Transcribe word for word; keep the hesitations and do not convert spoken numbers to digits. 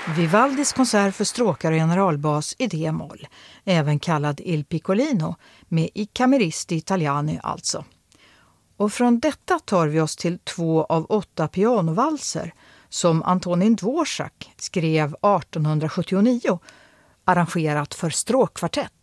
Vivaldis konsert för stråkar och generalbas i D-moll, även kallad Il Piccolino, med I Cameristi Italiani alltså. Och från detta tar vi oss till två av åtta pianovalser som Antonin Dvorak skrev artonhundrasjuttionio, arrangerat för stråkkvartett.